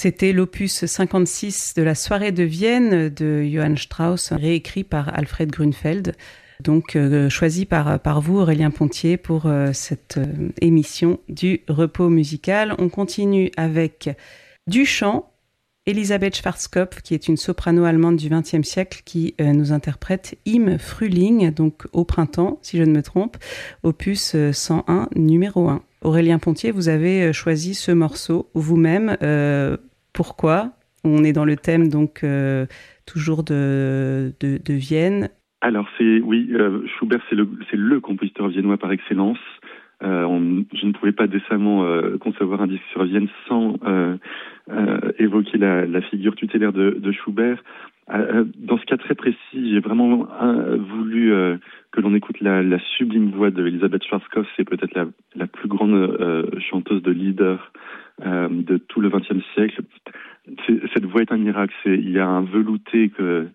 C'était l'opus 56 de la soirée de Vienne de Johann Strauss, réécrit par Alfred Grünfeld. Donc choisi par vous, Aurélien Pontier, pour cette émission du repos musical. On continue avec du chant. Elisabeth Schwarzkopf, qui est une soprano allemande du XXe siècle, qui nous interprète Im Frühling, donc au printemps, si je ne me trompe, opus 101, numéro 1. Aurélien Pontier, vous avez choisi ce morceau vous-même. Pourquoi ? On est dans le thème, donc, toujours de Vienne. Alors, Schubert, c'est le compositeur viennois par excellence. Je ne pouvais pas décemment concevoir un disque sur Vienne sans évoquer la figure tutélaire de Schubert. Dans ce cas très précis, j'ai vraiment voulu que l'on écoute la sublime voix de Elisabeth Schwarzkopf. C'est peut-être la plus grande chanteuse de lieder de tout le XXe siècle. Cette voix est un miracle. Il y a un velouté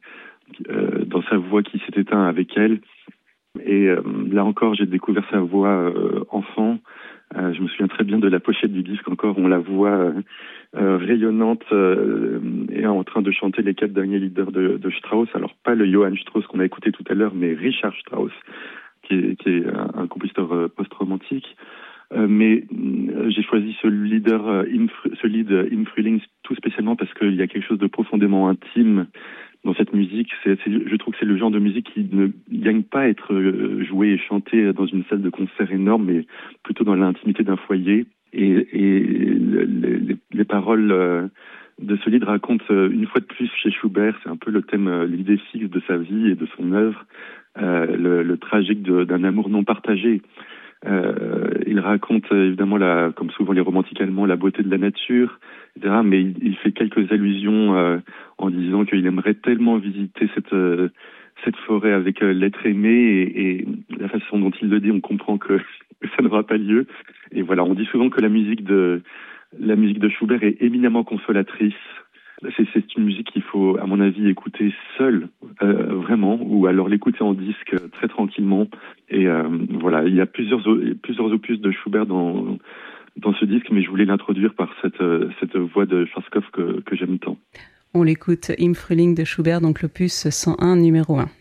dans sa voix qui s'est éteint avec elle. Et là encore, j'ai découvert sa voix enfant. Je me souviens très bien de la pochette du disque encore. On la voit rayonnante et en train de chanter les 4 derniers lieders de Strauss. Alors pas le Johann Strauss qu'on a écouté tout à l'heure, mais Richard Strauss, qui est un compositeur post-romantique. Mais j'ai choisi ce lead Im Frühling tout spécialement parce qu'il y a quelque chose de profondément intime dans cette musique. Je trouve que c'est le genre de musique qui ne gagne pas à être joué et chanté dans une salle de concert énorme, mais plutôt dans l'intimité d'un foyer. Et les paroles de ce livre racontent une fois de plus chez Schubert, c'est un peu le thème, l'idée fixe de sa vie et de son œuvre, le tragique d'un amour non partagé. Il raconte évidemment, comme souvent les romantiques allemands, la beauté de la nature, etc. Mais il fait quelques allusions en disant qu'il aimerait tellement visiter cette forêt avec l'être aimé, et la façon dont il le dit, on comprend que ça n'aura pas lieu. Et voilà, on dit souvent que la musique de Schubert est éminemment consolatrice. C'est une musique qu'il faut, à mon avis, écouter seule, vraiment, ou alors l'écouter en disque très tranquillement. Et voilà, il y a plusieurs opus de Schubert dans ce disque, mais je voulais l'introduire par cette voix de Schwarzkopf que j'aime tant. On l'écoute, Im Frühling de Schubert, donc l'opus 101, numéro 1.